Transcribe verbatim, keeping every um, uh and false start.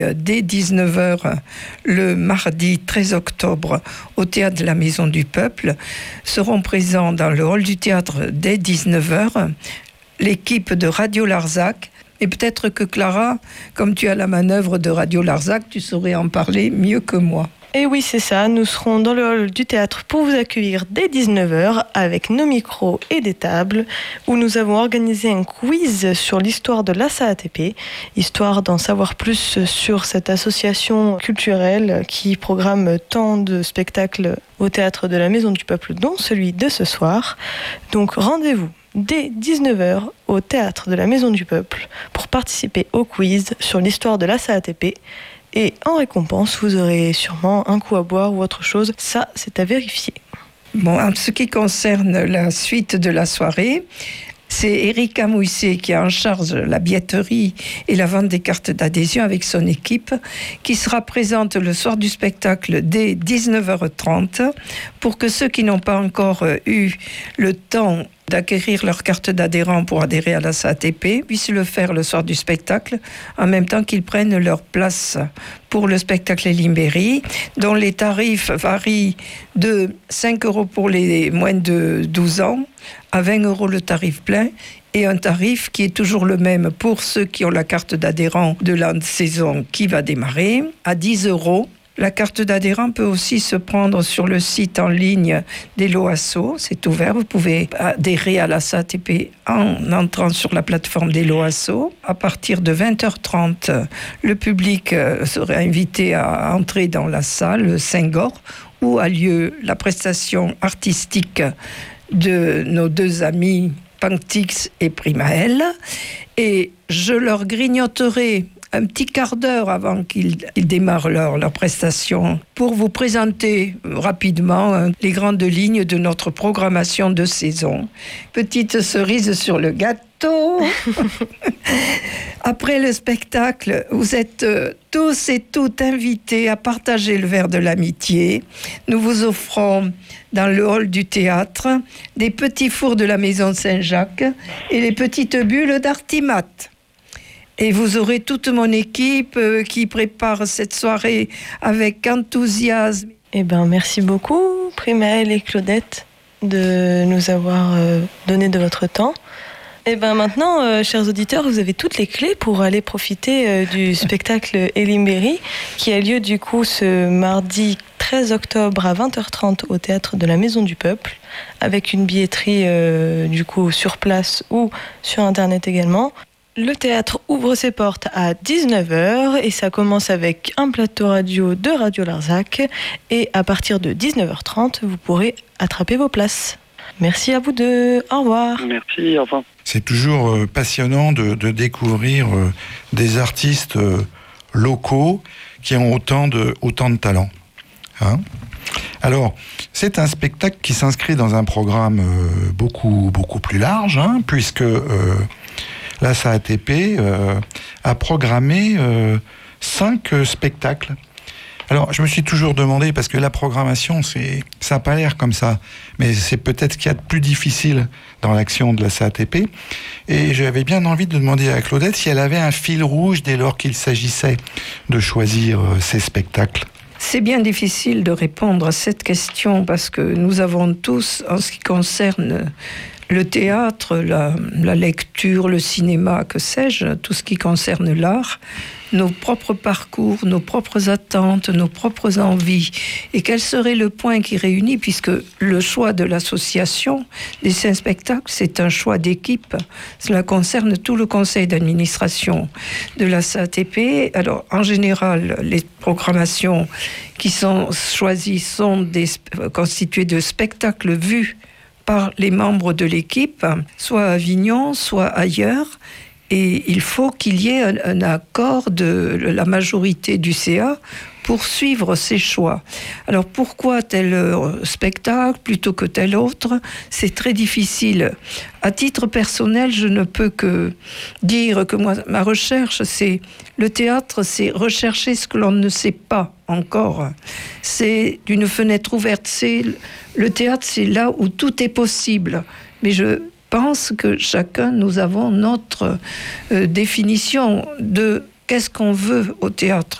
dès dix-neuf heures le mardi treize octobre au Théâtre de la Maison du Peuple. Seront présents dans le hall du théâtre dès dix-neuf heures l'équipe de Radio Larzac. Et peut-être que Clara, comme tu as la manœuvre de Radio Larzac, tu saurais en parler mieux que moi. Et oui, c'est ça, nous serons dans le hall du théâtre pour vous accueillir dès dix-neuf heures avec nos micros et des tables où nous avons organisé un quiz sur l'histoire de l'A S A A T P, histoire d'en savoir plus sur cette association culturelle qui programme tant de spectacles au théâtre de la Maison du Peuple, dont celui de ce soir. Donc rendez-vous dès dix-neuf heures au théâtre de la Maison du Peuple pour participer au quiz sur l'histoire de l'A S A A T P. Et en récompense, vous aurez sûrement un coup à boire ou autre chose. Ça, c'est à vérifier. Bon, en ce qui concerne la suite de la soirée, c'est Erika Mouisset qui a en charge la billetterie et la vente des cartes d'adhésion avec son équipe, qui sera présente le soir du spectacle dès dix-neuf heures trente pour que ceux qui n'ont pas encore eu le temps d'acquérir leur carte d'adhérent pour adhérer à la S A T P puissent le faire le soir du spectacle, en même temps qu'ils prennent leur place pour le spectacle Elimberry, dont les tarifs varient de cinq euros pour les moins de douze ans à vingt euros le tarif plein, et un tarif qui est toujours le même pour ceux qui ont la carte d'adhérent de la saison qui va démarrer, à dix euros. La carte d'adhérent peut aussi se prendre sur le site en ligne des Loasso, c'est ouvert, vous pouvez adhérer à la S A A T P en entrant sur la plateforme des Loasso. À partir de vingt heures trente, le public serait invité à entrer dans la salle Saint-Gor, où a lieu la prestation artistique de nos deux amis Pantix et Primaël, et je leur grignoterai un petit quart d'heure avant qu'ils, qu'ils démarrent leur, leur prestation pour vous présenter rapidement hein, les grandes lignes de notre programmation de saison. Petite cerise sur le gâteau. Après le spectacle, vous êtes euh, tous et toutes invités à partager le verre de l'amitié. Nous vous offrons dans le hall du théâtre des petits fours de la Maison Saint-Jacques et les petites bulles d'Artimat. Et vous aurez toute mon équipe euh, qui prépare cette soirée avec enthousiasme. Eh ben, merci beaucoup, Primaël et Claudette, de nous avoir euh, donné de votre temps. Et ben maintenant, euh, chers auditeurs, vous avez toutes les clés pour aller profiter euh, du spectacle Elimberry, qui a lieu du coup ce mardi treize octobre à vingt heures trente au théâtre de la Maison du Peuple, avec une billetterie euh, du coup sur place ou sur internet également. Le théâtre ouvre ses portes à dix-neuf heures et ça commence avec un plateau radio de Radio Larzac, et à partir de dix-neuf heures trente, vous pourrez attraper vos places. Merci à vous deux. Au revoir. Merci, au revoir. C'est toujours euh, passionnant de, de découvrir euh, des artistes euh, locaux qui ont autant de, autant de talent. Hein ? Alors, c'est un spectacle qui s'inscrit dans un programme euh, beaucoup, beaucoup plus large, hein, puisque euh, la S A A T P euh, a programmé euh, cinq euh, spectacles. Alors, je me suis toujours demandé, parce que la programmation, c'est, ça n'a pas l'air comme ça, mais c'est peut-être ce qu'il y a de plus difficile dans l'action de la S A A T P. Et j'avais bien envie de demander à Claudette si elle avait un fil rouge dès lors qu'il s'agissait de choisir euh, ces spectacles. C'est bien difficile de répondre à cette question, parce que nous avons tous, en ce qui concerne le théâtre, la, la lecture, le cinéma, que sais-je, tout ce qui concerne l'art, nos propres parcours, nos propres attentes, nos propres envies. Et quel serait le point qui réunit, puisque le choix de l'association des cinq spectacles, c'est un choix d'équipe. Cela concerne tout le conseil d'administration de la S A A T P. Alors, en général, les programmations qui sont choisies sont des, constituées de spectacles vus par les membres de l'équipe, soit à Avignon, soit ailleurs. Et il faut qu'il y ait un, un accord de la majorité du C A pour suivre ces choix. Alors pourquoi tel spectacle plutôt que tel autre ? C'est très difficile. À titre personnel, je ne peux que dire que moi, ma recherche, c'est le théâtre, c'est rechercher ce que l'on ne sait pas encore. C'est d'une fenêtre ouverte. C'est le théâtre, c'est là où tout est possible. Mais je pense que chacun, nous avons notre euh, définition de qu'est-ce qu'on veut au théâtre?